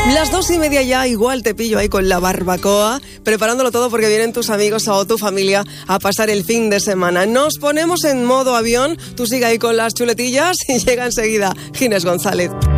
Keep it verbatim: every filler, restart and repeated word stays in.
Las dos y media ya, igual te pillo ahí con la barbacoa, preparándolo todo porque vienen tus amigos o tu familia a pasar el fin de semana. Nos ponemos en modo avión, tú sigue ahí con las chuletillas y llega enseguida Ginés González.